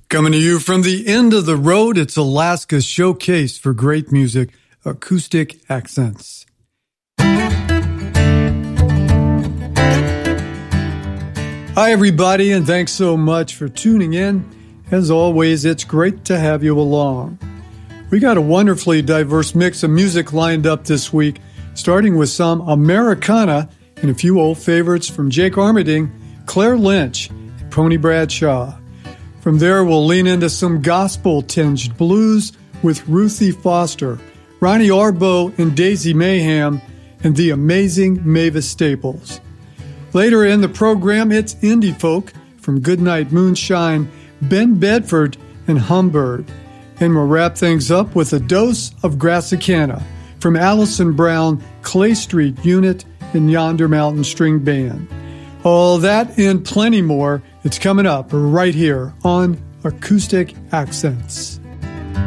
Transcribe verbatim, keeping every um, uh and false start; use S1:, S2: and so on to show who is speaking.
S1: Coming to you from the end of the road, it's Alaska's showcase for great music, Acoustic Accents. Hi, everybody, and thanks so much for tuning in. As always, it's great to have you along. We got a wonderfully diverse mix of music lined up this week, starting with some Americana and a few old favorites from Jake Armerding, Claire Lynch, and Pony Bradshaw. From there, we'll lean into some gospel-tinged blues with Ruthie Foster, Ronnie Arbo and Daisy Mayhem, and the amazing Mavis Staples. Later in the program, it's indie folk from Goodnight Moonshine, Ben Bedford, and Humbird. And we'll wrap things up with a dose of Grassicana from Allison Brown, Clay Street Unit, and Yonder Mountain String Band. All that and plenty more, it's coming up right here on Acoustic Accents.